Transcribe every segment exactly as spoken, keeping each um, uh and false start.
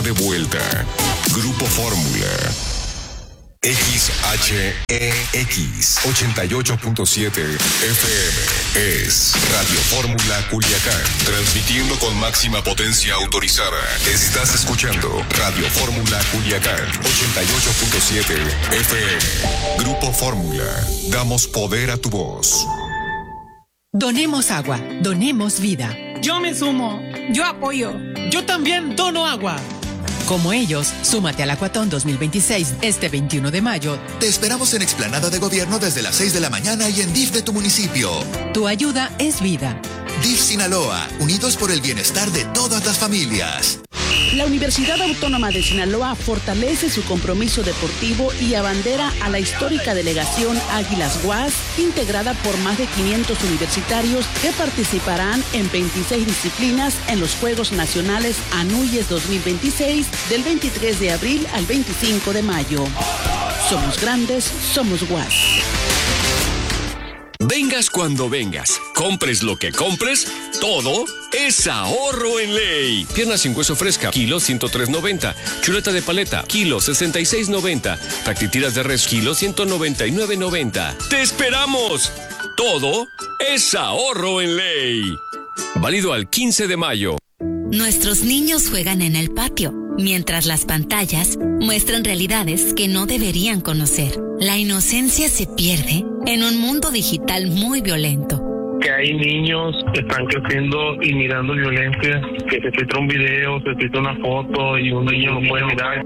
de vuelta. Grupo Fórmula. X H E X ochenta y ocho punto siete F M es Radio Fórmula Culiacán, transmitiendo con máxima potencia autorizada. Estás escuchando Radio Fórmula Culiacán ochenta y ocho punto siete F M. Grupo Fórmula, damos poder a tu voz. Donemos agua, donemos vida. Yo me sumo, yo apoyo. Yo también dono agua. Como ellos, súmate al Acuatón dos mil veintiséis este veintiuno de mayo. Te esperamos en Explanada de Gobierno desde las seis de la mañana y en D I F de tu municipio. Tu ayuda es vida. D I F Sinaloa, unidos por el bienestar de todas las familias. La Universidad Autónoma de Sinaloa fortalece su compromiso deportivo y abandera a la histórica delegación Águilas U A S, integrada por más de quinientos universitarios que participarán en veintiséis disciplinas en los Juegos Nacionales Anuyes dos mil veintiséis del veintitrés de abril al veinticinco de mayo. Somos grandes, somos U A S. Vengas cuando vengas, compres lo que compres, todo es ahorro en ley. Pierna sin hueso fresca, kilo ciento tres noventa. Chuleta de paleta, kilo sesenta y seis noventa. Tactitiras de res, kilo ciento noventa y nueve noventa. ¡Te esperamos! Todo es ahorro en ley. Válido al quince de mayo. Nuestros niños juegan en el patio, mientras las pantallas muestran realidades que no deberían conocer. La inocencia se pierde en un mundo digital muy violento. Que hay niños que están creciendo y mirando violencia, que se filtra un video, se filtra una foto y un niño lo puede mirar.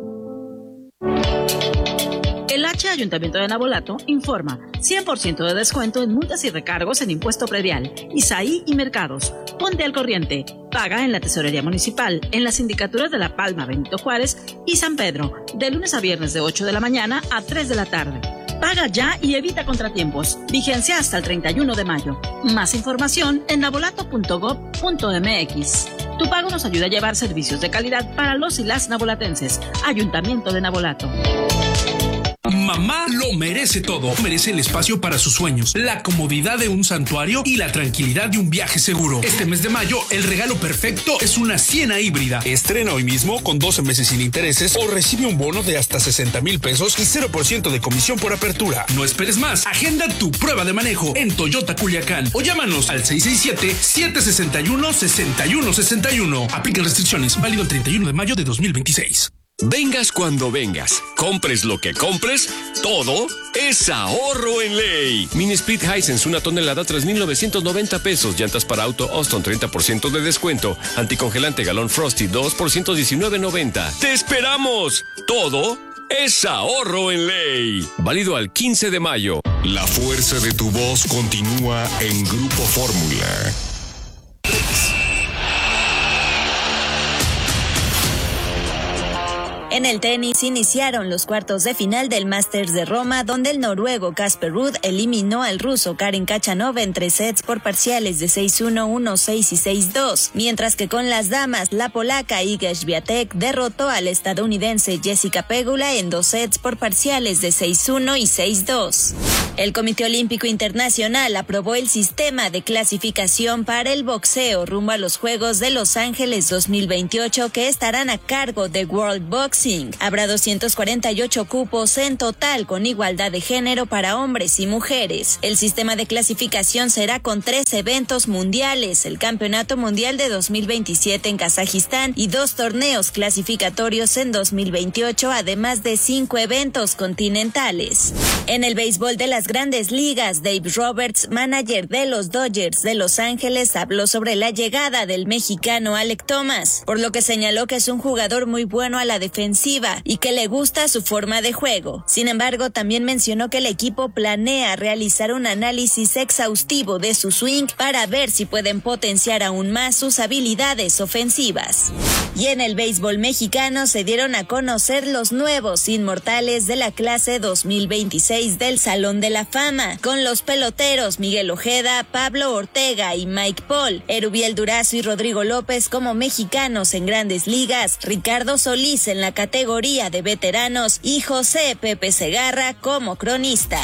El H Ayuntamiento de Navolato informa cien por ciento de descuento en multas y recargos en impuesto predial, I S A I y mercados. Ponte al corriente. Paga en la Tesorería Municipal, en las sindicaturas de La Palma, Benito Juárez y San Pedro, de lunes a viernes de ocho de la mañana a tres de la tarde. Paga ya y evita contratiempos. Vigencia hasta el treinta y uno de mayo. Más información en navolato punto gob punto m x. Tu pago nos ayuda a llevar servicios de calidad para los y las navolatenses. Ayuntamiento de Navolato. Mamá lo merece todo. Merece el espacio para sus sueños, la comodidad de un santuario y la tranquilidad de un viaje seguro. Este mes de mayo, el regalo perfecto es una Siena híbrida. Estrena hoy mismo con doce meses sin intereses o recibe un bono de hasta sesenta mil pesos y cero por ciento de comisión por apertura. No esperes más. Agenda tu prueba de manejo en Toyota Culiacán o llámanos al seis seis siete, siete seis uno, seis uno seis uno. Aplica restricciones. Válido el treinta y uno de mayo de dos mil veintiséis. Vengas cuando vengas, compres lo que compres, todo es ahorro en ley. Mini Split Hisense, una tonelada, tres mil novecientos noventa pesos. Llantas para auto Austin, treinta por ciento de descuento. Anticongelante galón Frosty, dos por ciento diecinueve noventa. ¡Te esperamos! Todo es ahorro en ley. Válido al quince de mayo. La fuerza de tu voz continúa en Grupo Fórmula. En el tenis iniciaron los cuartos de final del Masters de Roma, donde el noruego Casper Ruud eliminó al ruso Karen Khachanov en tres sets por parciales de seis uno, uno seis y seis dos, mientras que con las damas, la polaca Iga Świątek derrotó al estadounidense Jessica Pegula en dos sets por parciales de seis uno y seis dos. El Comité Olímpico Internacional aprobó el sistema de clasificación para el boxeo rumbo a los Juegos de Los Ángeles dos mil veintiocho, que estarán a cargo de World Boxing. Habrá doscientos cuarenta y ocho cupos en total, con igualdad de género para hombres y mujeres. El sistema de clasificación será con tres eventos mundiales: el Campeonato Mundial de dos mil veintisiete en Kazajistán y dos torneos clasificatorios en dos mil veintiocho, además de cinco eventos continentales. En el béisbol de las Grandes Ligas, Dave Roberts, manager de los Dodgers de Los Ángeles, habló sobre la llegada del mexicano Alek Thomas, por lo que señaló que es un jugador muy bueno a la defensiva y que le gusta su forma de juego. Sin embargo, también mencionó que el equipo planea realizar un análisis exhaustivo de su swing para ver si pueden potenciar aún más sus habilidades ofensivas. Y en el béisbol mexicano se dieron a conocer los nuevos inmortales de la clase dos mil veintiséis del Salón de la Fama, con los peloteros Miguel Ojeda, Pablo Ortega y Mike Paul, Erubiel Durazo y Rodrigo López como mexicanos en Grandes Ligas, Ricardo Solís en la categoría de veteranos y José Pepe Segarra como cronista.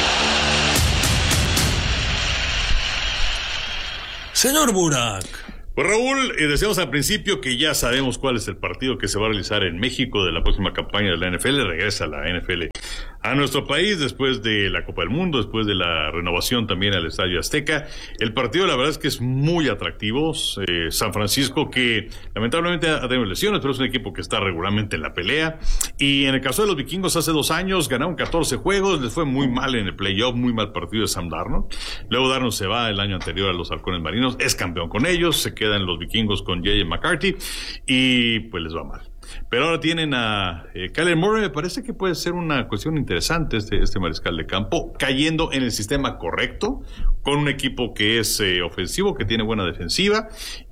Señor Burak, Pues Raúl, eh, decíamos al principio que ya sabemos cuál es el partido que se va a realizar en México de la próxima campaña de la N F L. Regresa la N F L a nuestro país después de la Copa del Mundo, después de la renovación también al Estadio Azteca. El partido la verdad es que es muy atractivo. Eh, San Francisco, que lamentablemente ha tenido lesiones, pero es un equipo que está regularmente en la pelea. Y en el caso de los vikingos, hace dos años ganaron catorce juegos, les fue muy mal en el playoff, muy mal partido de Sam Darnold. Luego Darnold se va el año anterior a los Halcones Marinos, es campeón con ellos, se quedan los vikingos con J J McCarthy y pues les va mal. Pero ahora tienen a eh, Kyler Murray. Me parece que puede ser una cuestión interesante este, este mariscal de campo, cayendo en el sistema correcto, con un equipo que es eh, ofensivo, que tiene buena defensiva,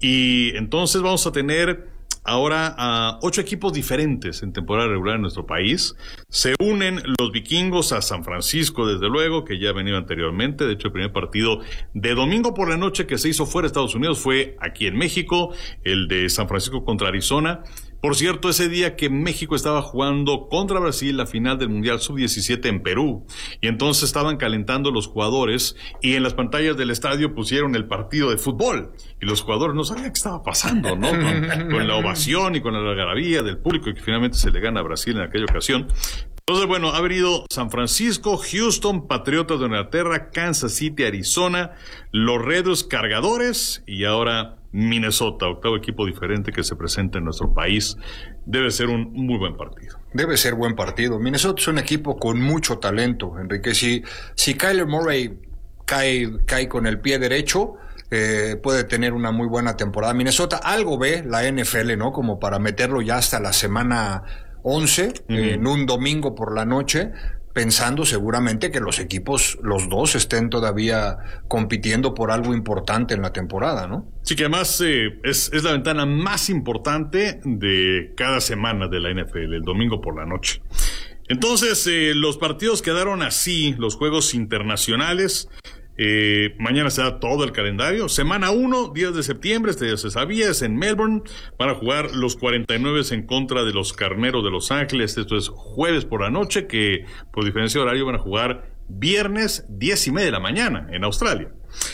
y entonces vamos a tener ahora a ocho equipos diferentes en temporada regular en nuestro país. Se unen los vikingos a San Francisco, desde luego, que ya ha venido anteriormente. De hecho, el primer partido de domingo por la noche que se hizo fuera de Estados Unidos fue aquí en México, el de San Francisco contra Arizona. Por cierto, ese día que México estaba jugando contra Brasil la final del Mundial sub diecisiete en Perú, y entonces estaban calentando los jugadores y en las pantallas del estadio pusieron el partido de fútbol y los jugadores no sabían qué estaba pasando, ¿no? Con, con la ovación y con la algarabía del público, y que finalmente se le gana a Brasil en aquella ocasión. Entonces, bueno, ha venido San Francisco, Houston, Patriotas de Inglaterra, Kansas City, Arizona, los Redskins, Cargadores, y ahora Minnesota, octavo equipo diferente que se presenta en nuestro país. Debe ser un muy buen partido. Debe ser buen partido. Minnesota es un equipo con mucho talento, Enrique. Si, si Kyler Murray cae, cae con el pie derecho, eh, puede tener una muy buena temporada. Minnesota algo ve la N F L, ¿no? Como para meterlo ya hasta la semana once, uh-huh. eh, en un domingo por la noche, pensando seguramente que los equipos, los dos, estén todavía compitiendo por algo importante en la temporada, ¿no? Sí, que además eh, es, es la ventana más importante de cada semana de la N F L, el domingo por la noche. Entonces, eh, los partidos quedaron así, los juegos internacionales. Eh, mañana se da todo el calendario. Semana uno, diez de septiembre, este ya se sabía, es en Melbourne. Van a jugar los cuarenta y nueve en contra de los Carneros de Los Ángeles. Esto es jueves por la noche, que por diferencia de horario van a jugar viernes diez y media de la mañana en Australia.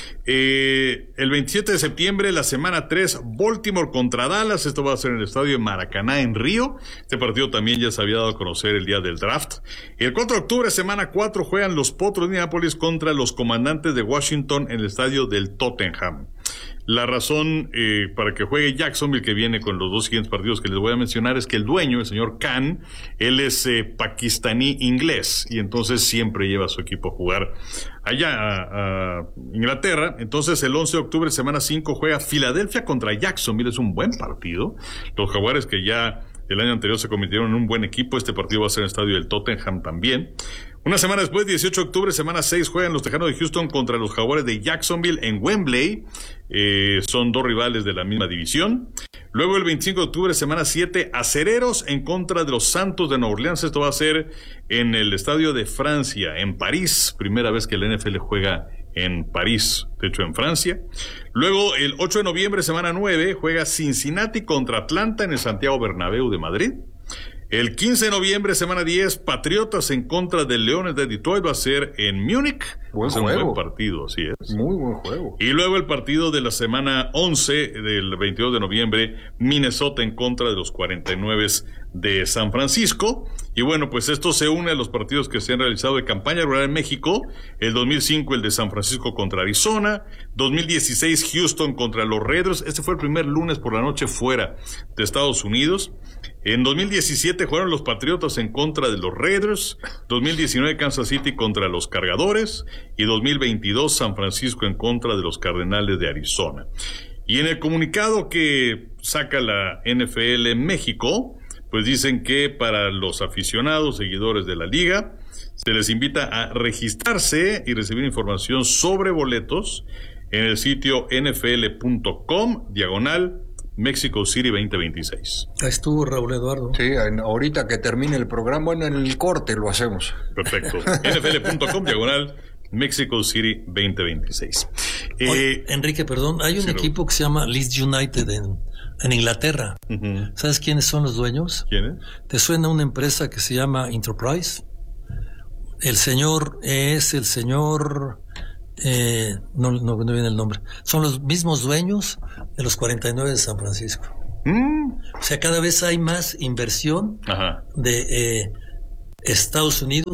Eh, el veintisiete de septiembre, la semana tres, Baltimore contra Dallas. Esto va a ser en el estadio Maracaná en Río. Este partido también ya se había dado a conocer el día del draft. El cuatro de octubre, semana cuatro, juegan los Potros de Indianápolis contra los Comandantes de Washington en el estadio del Tottenham. La razón eh, para que juegue Jacksonville, que viene con los dos siguientes partidos que les voy a mencionar, es que el dueño, el señor Khan, él es eh, pakistaní inglés, y entonces siempre lleva a su equipo a jugar allá a, a Inglaterra. Entonces el once de octubre, semana cinco, juega Filadelfia contra Jacksonville. Es un buen partido. Los Jaguares, que ya el año anterior se convirtieron en un buen equipo, este partido va a ser en el estadio del Tottenham también. Una semana después, dieciocho de octubre, semana seis, juegan los Tejanos de Houston contra los Jaguares de Jacksonville en Wembley. Eh, son dos rivales de la misma división. Luego el veinticinco de octubre, semana siete, Acereros en contra de los Santos de Nueva Orleans. Esto va a ser en el Estadio de Francia, en París. Primera vez que la N F L juega en París, de hecho en Francia. Luego el ocho de noviembre, semana nueve, juega Cincinnati contra Atlanta en el Santiago Bernabéu de Madrid. El quince de noviembre, semana diez, Patriotas en contra de Leones de Detroit, va a ser en Múnich. Buen es juego. Un buen partido, así es. Muy buen juego. Y luego el partido de la semana once, del veintidós de noviembre, Minnesota en contra de los cuarenta y nueve de San Francisco. Y bueno, pues esto se une a los partidos que se han realizado de campaña rural en México. El dos mil cinco, el de San Francisco contra Arizona. dos mil dieciséis, Houston contra los Raiders. Este fue el primer lunes por la noche fuera de Estados Unidos. En dos mil diecisiete jugaron los Patriotas en contra de los Raiders. dos mil diecinueve, Kansas City contra los Cargadores. Y dos mil veintidós, San Francisco en contra de los Cardenales de Arizona. Y en el comunicado que saca la N F L en México, pues dicen que para los aficionados, seguidores de la liga, se les invita a registrarse y recibir información sobre boletos en el sitio nfl.com, diagonal, México City veinte veintiséis. Ahí estuvo Raúl Eduardo. Sí, ahorita que termine el programa, bueno, en el corte lo hacemos. Perfecto. nfl.com, diagonal, México City veinte veintiséis. Eh, Oye, Enrique, perdón, hay un sí, equipo que se llama Leeds United en, en Inglaterra. Uh-huh. ¿Sabes quiénes son los dueños? ¿Quiénes? ¿Te suena una empresa que se llama Enterprise? El señor es el señor Eh, no, no, no viene el nombre. Son los mismos dueños de los cuarenta y nueve de San Francisco. Mm. O sea, cada vez hay más inversión Ajá. de eh, Estados Unidos,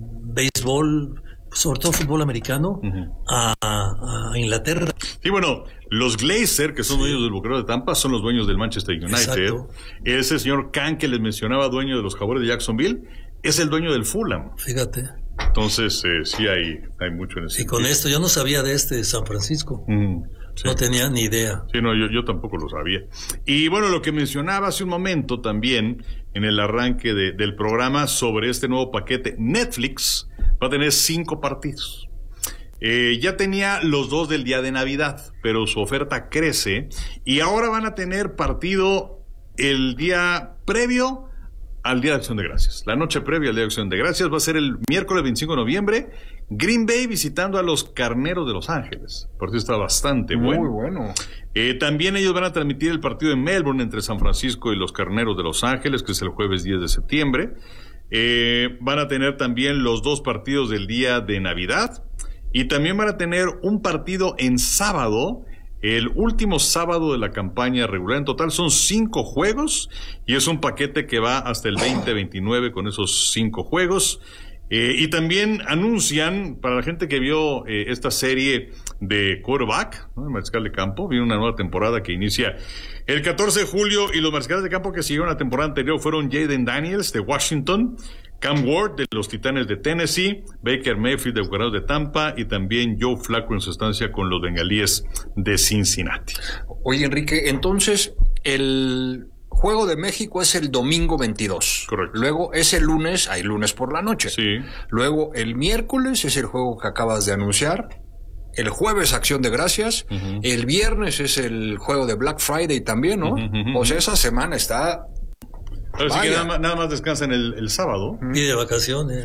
béisbol, sobre todo fútbol americano, uh-huh. a, a Inglaterra. Sí, bueno, los Glazer, que son sí. dueños del Bucaramanga de Tampa, son los dueños del Manchester United. Exacto. Ese señor Khan que les mencionaba, dueño de los Jaguares de Jacksonville, es el dueño del Fulham. Fíjate. Entonces, eh, sí hay, hay mucho en ese Y con sentido. Esto, yo no sabía de este de San Francisco. Mm, sí. No tenía ni idea. Sí, no, yo, yo tampoco lo sabía. Y bueno, lo que mencionaba hace un momento también, en el arranque de, del programa, sobre este nuevo paquete, Netflix va a tener cinco partidos. Eh, ya tenía los dos del día de Navidad, pero su oferta crece, y ahora van a tener partido el día previo al Día de Acción de Gracias. La noche previa al Día de Acción de Gracias va a ser el miércoles veinticinco de noviembre. Green Bay visitando a los Carneros de Los Ángeles. El partido está bastante bueno. Muy bueno. Eh, también ellos van a transmitir el partido en Melbourne entre San Francisco y los Carneros de Los Ángeles, que es el jueves diez de septiembre. Eh, van a tener también los dos partidos del día de Navidad. Y también van a tener un partido en sábado, el último sábado de la campaña regular. En total son cinco juegos y es un paquete que va hasta el veinte veintinueve con esos cinco juegos. Eh, y también anuncian, para la gente que vio eh, esta serie de quarterback, ¿no? El mariscal de campo, viene una nueva temporada que inicia el catorce de julio, y los mariscales de campo que siguieron la temporada anterior fueron Jaden Daniels de Washington, Cam Ward de los Titanes de Tennessee, Baker Mayfield de Bucaramanga de Tampa, y también Joe Flacco en su estancia con los Bengalíes de Cincinnati. Oye, Enrique, entonces el Juego de México es el domingo veintidós. Correcto. Luego es el lunes, hay lunes por la noche. Sí. Luego el miércoles es el juego que acabas de anunciar. El jueves Acción de Gracias. Uh-huh. El viernes es el juego de Black Friday también, ¿no? Uh-huh, uh-huh. O sea, esa semana está... Así que nada más, nada más descansan el, el sábado. Y de vacaciones.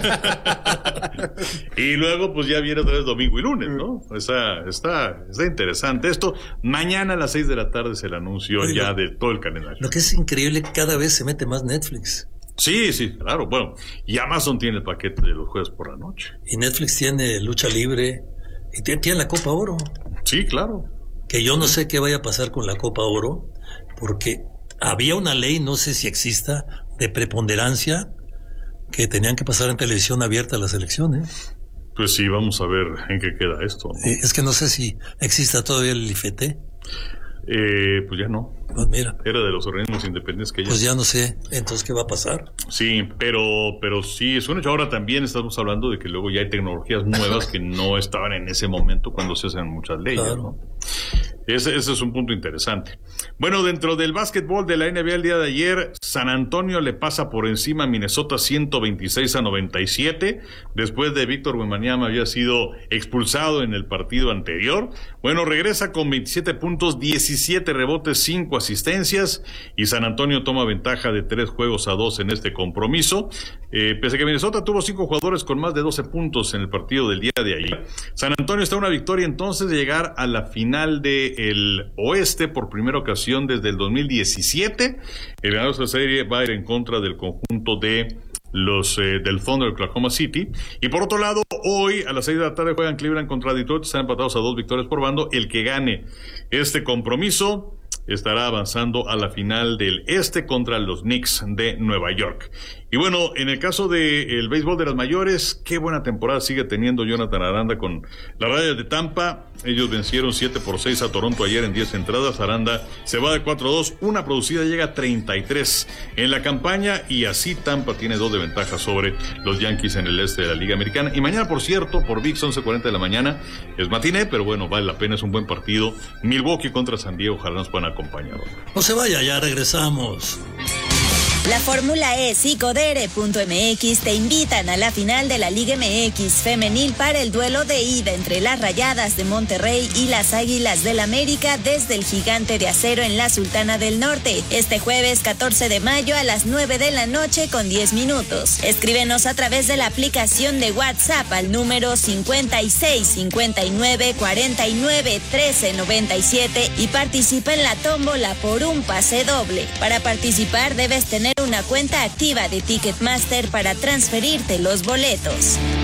Y luego pues ya viene otra vez domingo y lunes, ¿no? Está, está, está interesante esto. Mañana a las seis de la tarde es el anuncio Oye, ya de todo el calendario. Lo que es increíble, cada vez se mete más Netflix. Sí, sí, claro. Bueno, y Amazon tiene el paquete de los jueves por la noche. Y Netflix tiene lucha libre y tiene, tiene la Copa Oro. Sí, claro. Que yo no sé qué vaya a pasar con la Copa Oro, porque había una ley, no sé si exista, de preponderancia, que tenían que pasar en televisión abierta las elecciones. Pues sí, vamos a ver en qué queda esto, ¿no? Es que no sé si exista todavía el I F E T. Eh, pues ya no. Pues mira. Era de los organismos independientes que ya... Pues ya no sé, entonces ¿qué va a pasar? Sí, pero, pero sí, es un hecho. Ahora también estamos hablando de que luego ya hay tecnologías nuevas que no estaban en ese momento cuando se hacen muchas leyes, claro. ¿no? Ese, ese es un punto interesante. Bueno, dentro del básquetbol de la N B A el día de ayer, San Antonio le pasa por encima a Minnesota ciento veintiséis a noventa y siete, después de Víctor Wembanyama había sido expulsado en el partido anterior. Bueno, regresa con veintisiete puntos, diecisiete rebotes, cinco asistencias, y San Antonio toma ventaja de tres juegos a dos en este compromiso. Eh, pese a que Minnesota tuvo cinco jugadores con más de doce puntos en el partido del día de ayer, San Antonio está a una victoria entonces de llegar a la final del Oeste por primera ocasión desde el dos mil diecisiete. El ganador de esta serie va a ir en contra del conjunto de los eh, del fondo de Oklahoma City. Y por otro lado, hoy a las seis de la tarde juegan Cleveland contra Detroit. Están empatados a dos victorias por bando. El que gane este compromiso estará avanzando a la final del Este contra los Knicks de Nueva York. Y bueno, en el caso del béisbol de las mayores, qué buena temporada sigue teniendo Jonathan Aranda con las Rayas de Tampa. Ellos vencieron siete por seis a Toronto ayer en diez entradas. Aranda se va de cuatro a dos, una producida, llega a treinta y tres en la campaña, y así Tampa tiene dos de ventaja sobre los Yankees en el este de la Liga Americana. Y mañana, por cierto, por V I X once cuarenta de la mañana, es matiné, pero bueno, vale la pena, es un buen partido. Milwaukee contra San Diego, ojalá nos puedan acompañar. No se vaya, ya regresamos. La Fórmula E y Codere punto M X te invitan a la final de la Liga M X femenil para el duelo de ida entre las Rayadas de Monterrey y las Águilas del América desde el Gigante de Acero en la Sultana del Norte, este jueves catorce de mayo a las nueve de la noche con diez minutos. Escríbenos a través de la aplicación de WhatsApp al número cincuenta y seis, cincuenta y nueve, cuarenta y nueve, trece, noventa y siete y participa en la tómbola por un pase doble. Para participar debes tener una cuenta activa de Ticketmaster para transferirte los boletos.